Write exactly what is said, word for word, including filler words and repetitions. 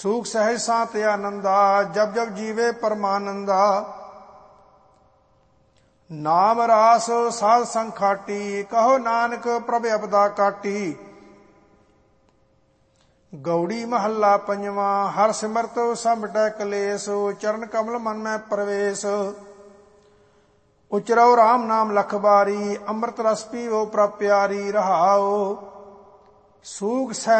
ਸੂਖ ਸਹਿਜ ਸਾਤ ਆਨੰਦਾ, ਜਬ ਜਬ ਜੀਵੇ ਪਰਮਾਨੰਦਾ। ਨਾਮ ਰਾਸ ਸਾਧ ਸੰਗ ਖਾਟੀ, ਕਹੋ ਨਾਨਕ ਪ੍ਰਭ ਅਪਦਾ ਕਾਟੀ। ਗੌੜੀ ਮਹੱਲਾ ਪੰਜਵਾਂ। ਹਰ ਸਿਮਰਤ ਸਭ ਮਿਟੈ ਕਲੇਸ਼, ਚਰਨ ਕਮਲ ਮਨ ਮੈਂ ਪ੍ਰਵੇਸ਼। ਉਚਰਉ ਰਾਮ ਨਾਮ ਲਖ ਬਾਰੀ, ਅੰਮ੍ਰਿਤ ਰਸ ਪੀਵੋ ਪ੍ਰਭ ਪਿਆਰੀ। ਰਹਾਉ ਸੂਖ ਸਹਿ